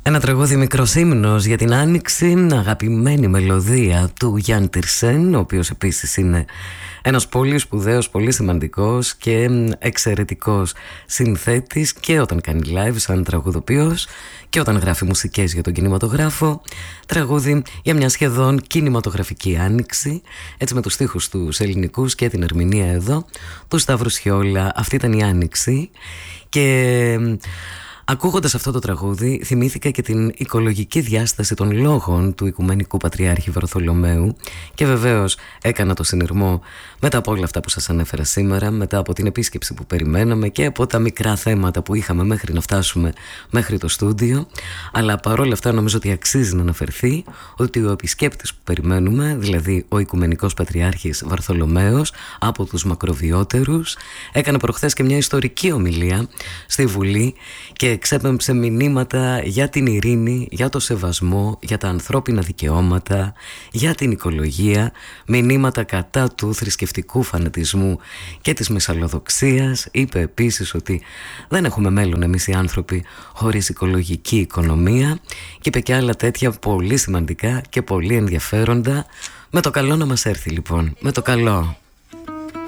Ένα τραγούδι μικρός ύμνος για την Άνοιξη, αγαπημένη μελωδία του Γιάν Τιρσέν, ο οποίος επίσης είναι ένας πολύ σπουδαίος, πολύ σημαντικός και εξαιρετικός συνθέτης και όταν κάνει live σαν τραγουδοποιός και όταν γράφει μουσικές για τον κινηματογράφο. Τραγούδι για μια σχεδόν κινηματογραφική άνοιξη, έτσι με τους στίχους τους ελληνικούς και την ερμηνεία εδώ του Σταύρου Σιόλα. Αυτή ήταν η Άνοιξη και... ακούγοντας αυτό το τραγούδι, θυμήθηκα και την οικολογική διάσταση των λόγων του Οικουμενικού Πατριάρχη Βαρθολομαίου και βεβαίως έκανα το συνειρμό μετά από όλα αυτά που σας ανέφερα σήμερα, μετά από την επίσκεψη που περιμέναμε και από τα μικρά θέματα που είχαμε μέχρι να φτάσουμε μέχρι το στούντιο. Αλλά παρόλα αυτά νομίζω ότι αξίζει να αναφερθεί ότι ο επισκέπτης που περιμένουμε, δηλαδή ο Οικουμενικός Πατριάρχης Βαρθολομαίος από τους μακροβιότερους, έκανε προχθές και μια ιστορική ομιλία στη Βουλή και εξέπεμψε μηνύματα για την ειρήνη, για το σεβασμό, για τα ανθρώπινα δικαιώματα, για την οικολογία, μηνύματα κατά του θρησκευτικού φανατισμού και της μυσαλλοδοξίας. Είπε επίσης ότι δεν έχουμε μέλλον εμείς οι άνθρωποι χωρίς οικολογική οικονομία και είπε και άλλα τέτοια πολύ σημαντικά και πολύ ενδιαφέροντα. Με το καλό να μας έρθει λοιπόν, με το καλό.